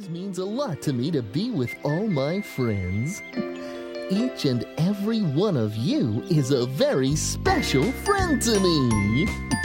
means a lot to me to be with all my friends. Each and every one of you is a very special friend to me.